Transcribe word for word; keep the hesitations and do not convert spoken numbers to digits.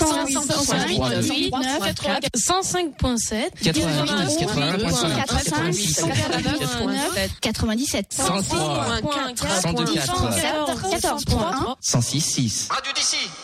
cent cinq point huit, cent cinq point sept, quatre-vingt-dix, quatre-vingt-un, quatre-vingt-dix-sept, quatre-vingt-dix-sept, cent trois, cent deux, quatorze, cent six, six. Radio d'ici.